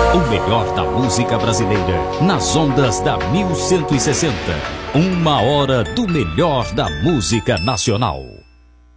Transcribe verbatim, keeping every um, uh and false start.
O melhor da música brasileira, nas ondas da mil cento e sessenta. Uma hora do melhor da música nacional.